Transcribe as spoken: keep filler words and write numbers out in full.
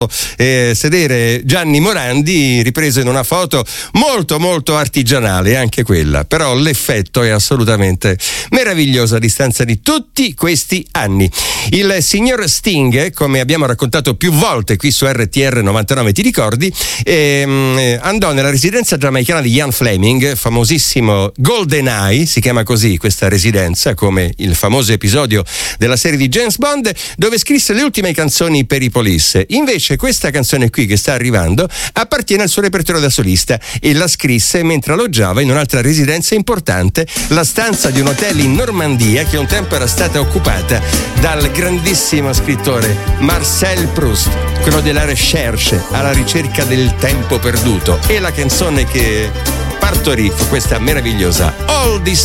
Eh, sedere Gianni Morandi, ripreso in una foto molto molto artigianale anche quella, però l'effetto è assolutamente meraviglioso a distanza di tutti questi anni. Il signor Sting, come abbiamo raccontato più volte qui su R T R novantanove, ti ricordi, ehm, andò nella residenza giamaicana di Ian Fleming, famosissimo GoldenEye, si chiama così questa residenza, come il famoso episodio della serie di James Bond, dove scrisse le ultime canzoni per i Police. Invece questa canzone qui che sta arrivando appartiene al suo repertorio da solista e la scrisse mentre alloggiava in un'altra residenza importante, la stanza di un hotel in Normandia che un tempo era stata occupata dal grandissimo scrittore Marcel Proust, quello della Recherche, alla ricerca del tempo perduto, e la canzone che partorì fu questa meravigliosa All This